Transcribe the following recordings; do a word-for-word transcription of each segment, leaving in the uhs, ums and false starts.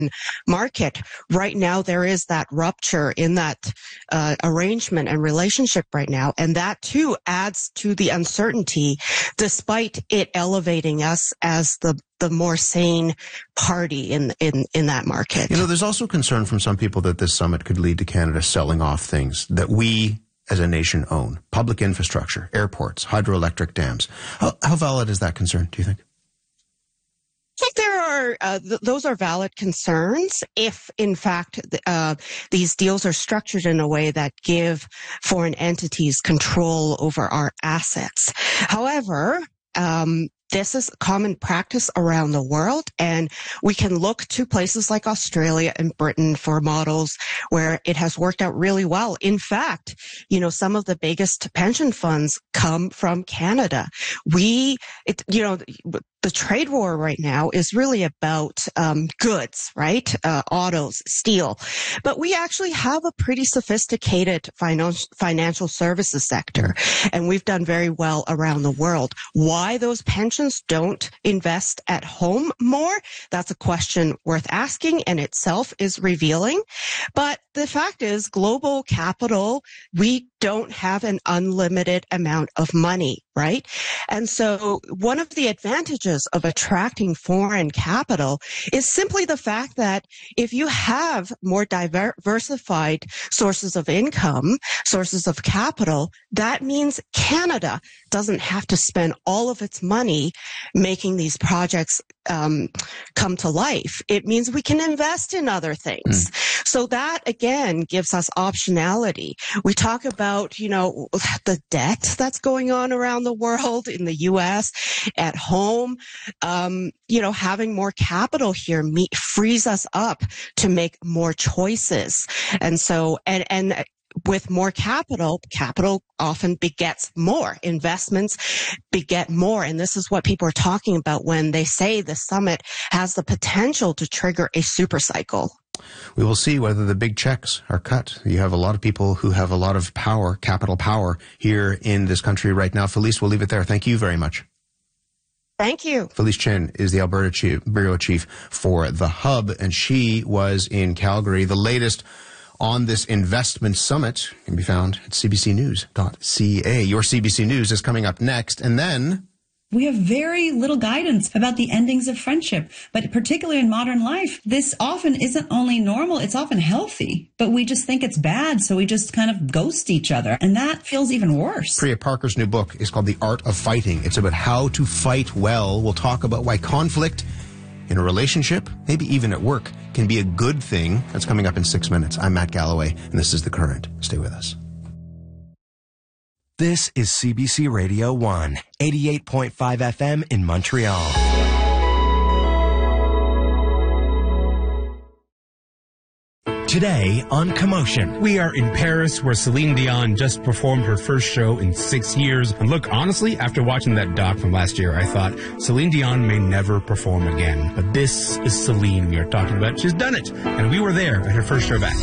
market. Right now, there is that rupture in that uh, arrangement and relationship right now. And that, too, adds to the uncertainty, despite it elevating us as the the more sane party in, in, in that market. You know, there's also concern from some people that this summit could lead to Canada selling off things that we as a nation own. Public infrastructure, airports, hydroelectric dams. How, how valid is that concern, do you think? I think there are, uh, th- those are valid concerns if, in fact, uh, these deals are structured in a way that give foreign entities control over our assets. However, um, this is common practice around the world, and we can look to places like Australia and Britain for models where it has worked out really well. In fact, you know, some of the biggest pension funds come from Canada. We, it, you know, the trade war right now is really about um, goods, right? Uh, autos, steel. But we actually have a pretty sophisticated finan- financial services sector, and we've done very well around the world. Why those pensions don't invest at home more? That's a question worth asking, and itself is revealing. But the fact is, global capital, we don't have an unlimited amount of money, right? And so one of the advantages of attracting foreign capital is simply the fact that if you have more diversified sources of income, sources of capital, that means Canada doesn't have to spend all of its money making these projects um, come to life. It means we can invest in other things. Mm. So that, again, gives us optionality. We talk about, you know, the debt that's going on around the world, in the U S, at home. Um, you know, having more capital here me- frees us up to make more choices. And so, and, and, with more capital, capital often begets more. Investments beget more. And this is what people are talking about when they say the summit has the potential to trigger a super cycle. We will see whether the big checks are cut. You have a lot of people who have a lot of power, capital power, here in this country right now. Felice, we'll leave it there. Thank you very much. Thank you. Felice Chen is the Alberta Chief, Bureau Chief for the Hub, and she was in Calgary. The latest on this investment summit can be found at c b c news dot c a. Your C B C News is coming up next, and then we have very little guidance about the endings of friendship, but particularly in modern life, this often isn't only normal, it's often healthy, but we just think it's bad, so we just kind of ghost each other, and that feels even worse. Priya Parker's new book is called The Art of Fighting. It's about how to fight well. We'll talk about why conflict in a relationship, maybe even at work, can be a good thing. That's coming up in six minutes. I'm Matt Galloway, and this is The Current. Stay with us. This is C B C Radio one, eighty-eight point five F M in Montreal. Today on Commotion. We are in Paris, where Celine Dion just performed her first show in six years. And look, honestly, after watching that doc from last year, I thought Celine Dion may never perform again. But this is Celine we are talking about. She's done it. And we were there at her first show back.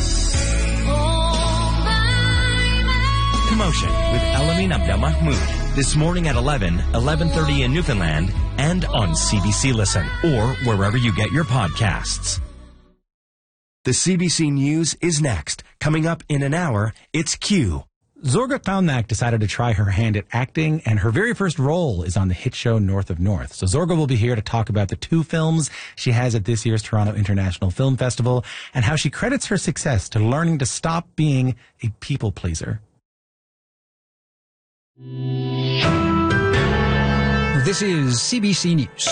Commotion with Elamin Abdelmahmoud. This morning at eleven, eleven thirty in Newfoundland, and on C B C Listen, or wherever you get your podcasts. The C B C News is next. Coming up in an hour, it's Q. Zorga Paunak decided to try her hand at acting, and her very first role is on the hit show North of North. So Zorga will be here to talk about the two films she has at this year's Toronto International Film Festival, and how she credits her success to learning to stop being a people pleaser. This is C B C News.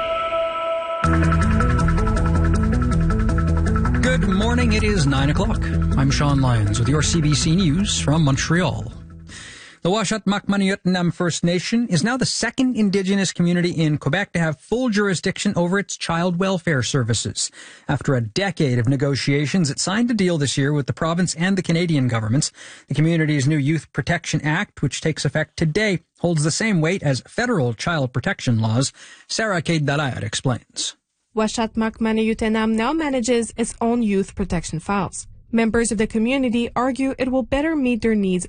Good morning, it is nine o'clock. I'm Sean Lyons with your C B C News from Montreal. The Uashat Makmaniyot First Nation is now the second Indigenous community in Quebec to have full jurisdiction over its child welfare services. After a decade of negotiations, it signed a deal this year with the province and the Canadian governments. The community's new Youth Protection Act, which takes effect today, holds the same weight as federal child protection laws. Sarah Cade Dalayat explains. Uashat Makmaniyot now manages its own youth protection files. Members of the community argue it will better meet their needs